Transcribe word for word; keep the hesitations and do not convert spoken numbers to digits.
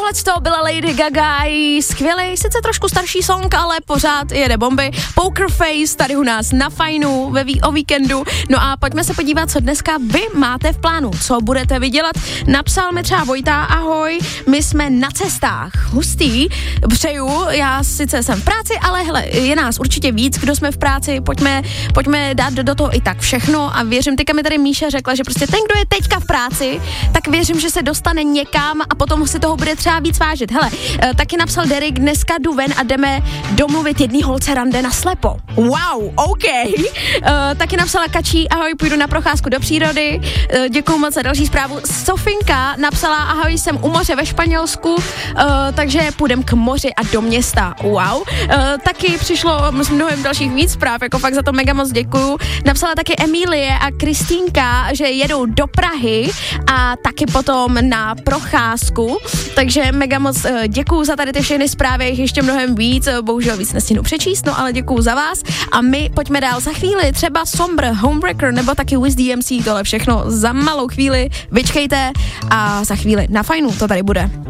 Tohleto byla Lady Gaga, skvělý, sice trošku starší song, ale pořád jede bomby. Poker Face tady u nás na Fajnu ve ví- o víkendu. No a pojďme se podívat, co dneska vy máte v plánu, co budete vydělat. Napsal mi třeba Vojta, ahoj, my jsme na cestách. Hustý, přeju, já sice jsem v práci, ale hele, je nás určitě víc, kdo jsme v práci, pojďme, pojďme dát do, do toho i tak všechno a věřím, teďka mi tady Míša řekla, že prostě ten, kdo je teďka v práci, tak věřím, že se dostane někam a potom si toho bude třeba víc vážit. Hele, taky napsal Derek, dneska jdu ven a jdeme domluvit jedný holce rande na slepo. Wow, OK. Uh, taky napsala Kačí, ahoj, půjdu na procházku do přírody. Uh, děkuju moc za další zprávu. Sofinka napsala, ahoj, jsem u moře ve Španělsku, uh, takže půjdem k moři a do města. Wow. Uh, taky přišlo mnohem dalších víc zpráv, jako fakt za to mega moc děkuju. Napsala taky Emílie a Kristýnka, že jedou do Prahy a taky potom na procházku, takže mega moc uh, děkuju za tady ty všechny zprávy, jich ještě mnohem víc, uh, bohužel víc nestihnu přečíst, no ale děkuju za vás a my pojďme dál za chvíli, třeba Sombr, Homebreaker nebo taky Wiz D M C, tohle všechno za malou chvíli, vyčkejte a za chvíli na Fajnu to tady bude.